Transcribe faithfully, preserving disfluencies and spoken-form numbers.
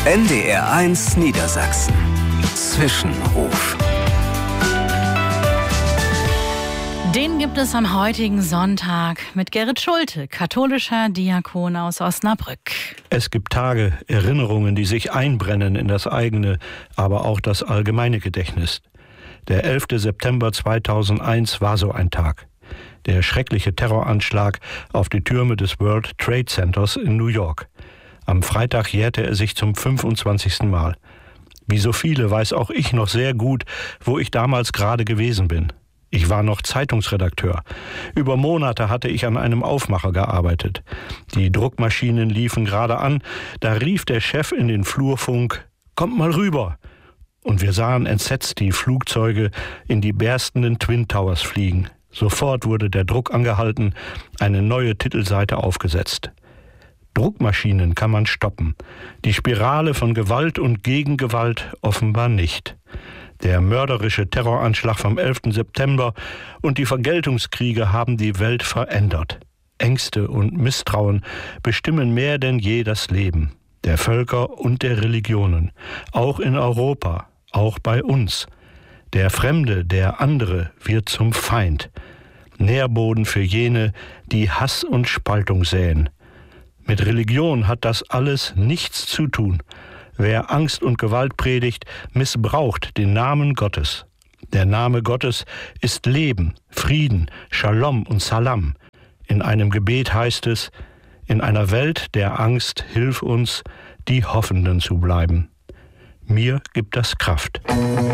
N D R eins Niedersachsen. Zwischenruf. Den gibt es am heutigen Sonntag mit Gerrit Schulte, katholischer Diakon aus Osnabrück. Es gibt Tage, Erinnerungen, die sich einbrennen in das eigene, aber auch das allgemeine Gedächtnis. Der elfte September zweitausendeins war so ein Tag. Der schreckliche Terroranschlag auf die Türme des World Trade Centers in New York. Am Freitag jährte er sich zum fünfundzwanzigsten Mal. Wie so viele weiß auch ich noch sehr gut, wo ich damals gerade gewesen bin. Ich war noch Zeitungsredakteur. Über Monate hatte ich an einem Aufmacher gearbeitet. Die Druckmaschinen liefen gerade an, da rief der Chef in den Flurfunk: "Kommt mal rüber!" Und wir sahen entsetzt die Flugzeuge in die berstenden Twin Towers fliegen. Sofort wurde der Druck angehalten, eine neue Titelseite aufgesetzt. Druckmaschinen kann man stoppen, die Spirale von Gewalt und Gegengewalt offenbar nicht. Der mörderische Terroranschlag vom elften September und die Vergeltungskriege haben die Welt verändert. Ängste und Misstrauen bestimmen mehr denn je das Leben der Völker und der Religionen, auch in Europa, auch bei uns. Der Fremde, der andere wird zum Feind, Nährboden für jene, die Hass und Spaltung säen. Mit Religion hat das alles nichts zu tun. Wer Angst und Gewalt predigt, missbraucht den Namen Gottes. Der Name Gottes ist Leben, Frieden, Shalom und Salam. In einem Gebet heißt es: In einer Welt der Angst hilf uns, die Hoffenden zu bleiben. Mir gibt das Kraft.